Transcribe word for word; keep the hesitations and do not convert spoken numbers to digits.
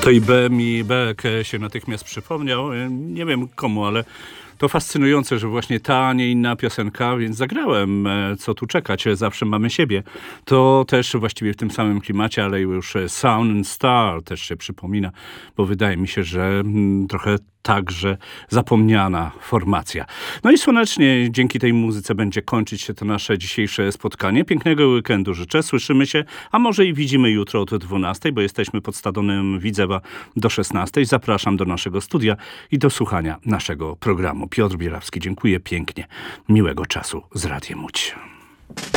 To i B mi Beck się natychmiast przypomniał. Nie wiem komu, ale to fascynujące, że właśnie ta, a nie inna piosenka, więc zagrałem Co tu czekać, zawsze mamy siebie. To też właściwie w tym samym klimacie, ale już Sound and Star też się przypomina, bo wydaje mi się, że trochę także zapomniana formacja. No i słonecznie dzięki tej muzyce będzie kończyć się to nasze dzisiejsze spotkanie. Pięknego weekendu życzę, słyszymy się, a może i widzimy jutro od dwunastej, bo jesteśmy pod Stadionem Widzewa do szesnastej. Zapraszam do naszego studia i do słuchania naszego programu. Piotr Bierawski, dziękuję pięknie. Miłego czasu z Radiem Łódź.